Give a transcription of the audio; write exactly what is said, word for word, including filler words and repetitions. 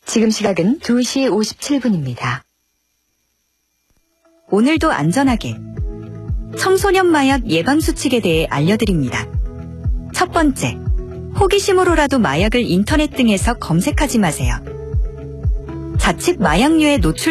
지금 시각은 두 시 오십칠 분입니다. 오늘도 안전하게 청소년 마약 예방 수칙에 대해 알려드립니다. 첫 번째, 호기심으로라도 마약을 인터넷 등에서 검색하지 마세요. 자칫 마약류에 노출